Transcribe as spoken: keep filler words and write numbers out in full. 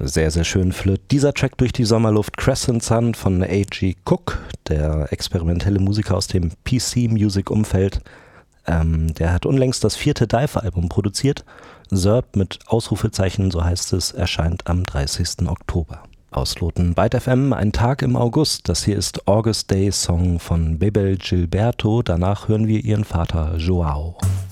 sehr, sehr schön flirrt dieser Track durch die Sommerluft. Crescent Sun von A G Cook, der experimentelle Musiker aus dem P C-Music-Umfeld. Ähm, der hat unlängst das vierte Dive-Album produziert. Zerb mit Ausrufezeichen, so heißt es, erscheint am dreißigsten Oktober. Ausloten Byte F M, ein Tag im August. Das hier ist August Day Song von Bebel Gilberto. Danach hören wir ihren Vater Joao.